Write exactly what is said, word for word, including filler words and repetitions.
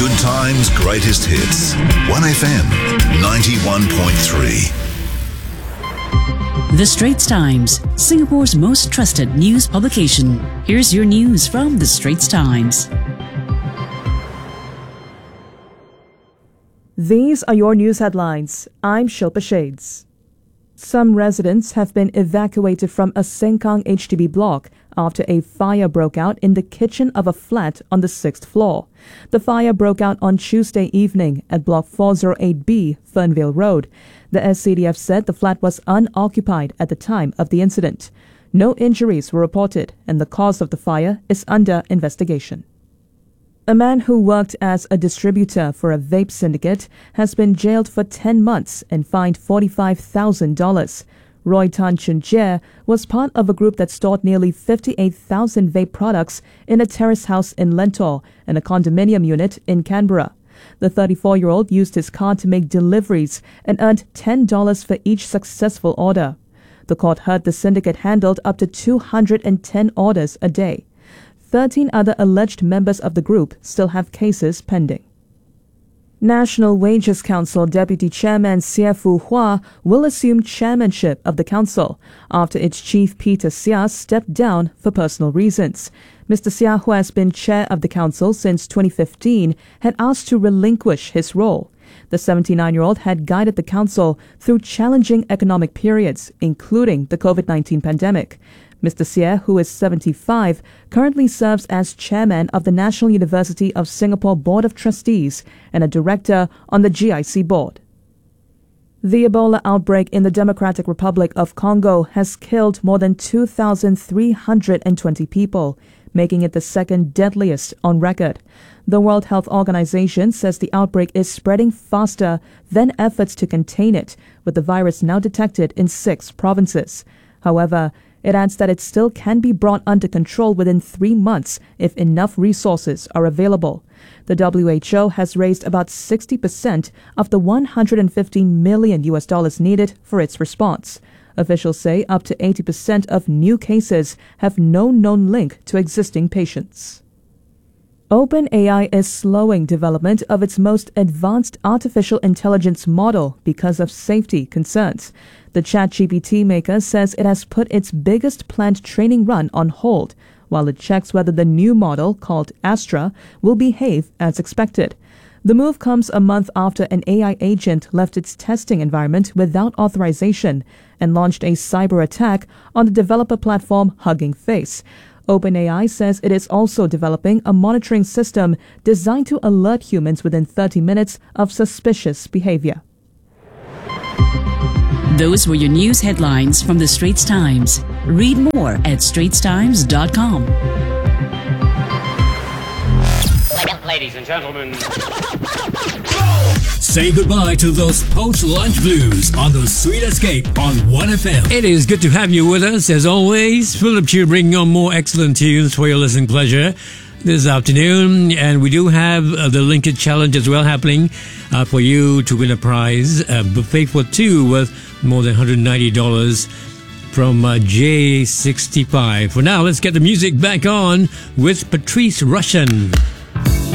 Good times, greatest hits. one F M, ninety-one point three. The Straits Times, Singapore's most trusted news publication. Here's your news from The Straits Times. These are your news headlines. I'm Shilpa Shades. Some residents have been evacuated from a Sengkang H D B block after a fire broke out in the kitchen of a flat on the sixth floor. The fire broke out on Tuesday evening at Block four oh eight B, Fernvale Road. The S C D F said the flat was unoccupied at the time of the incident. No injuries were reported, and the cause of the fire is under investigation. A man who worked as a distributor for a vape syndicate has been jailed for ten months and fined forty-five thousand dollars. Roy Tan Chun Jie was part of a group that stored nearly fifty-eight thousand vape products in a terrace house in Lentor and a condominium unit in Canberra. The thirty-four-year-old used his car to make deliveries and earned ten dollars for each successful order. The court heard the syndicate handled up to two hundred ten orders a day. thirteen other alleged members of the group still have cases pending. National Wages Council Deputy Chairman Seah Fu Hua will assume chairmanship of the council after its chief Peter Seah stepped down for personal reasons. Mister Seah, who has been chair of the council since twenty fifteen, had asked to relinquish his role. The seventy-nine-year-old had guided the council through challenging economic periods, including the COVID nineteen pandemic. Mister Seah, who is seventy-five, currently serves as chairman of the National University of Singapore Board of Trustees and a director on the G I C board. The Ebola outbreak in the Democratic Republic of Congo has killed more than two thousand three hundred twenty people, making it the second deadliest on record. The World Health Organization says the outbreak is spreading faster than efforts to contain it, with the virus now detected in six provinces. However, it adds that it still can be brought under control within three months if enough resources are available. The W H O has raised about sixty percent of the one hundred fifteen million U S dollars needed for its response. Officials say up to eighty percent of new cases have no known link to existing patients. OpenAI is slowing development of its most advanced artificial intelligence model because of safety concerns. The ChatGPT maker says it has put its biggest planned training run on hold, while it checks whether the new model, called Astra, will behave as expected. The move comes a month after an A I agent left its testing environment without authorization and launched a cyber attack on the developer platform Hugging Face. OpenAI says it is also developing a monitoring system designed to alert humans within thirty minutes of suspicious behavior. Those were your news headlines from The Straits Times. Read more at straits times dot com. Ladies and gentlemen, say goodbye to those post-lunch blues on the Sweet Escape on one F M. It is good to have you with us, as always. Philip Chu bringing on more excellent tunes for your listening pleasure this afternoon. And we do have uh, the Linked Challenge as well happening uh, for you to win a prize. A buffet for two worth more than one hundred ninety dollars from uh, J sixty-five. For now, let's get the music back on with Patrice Rushen.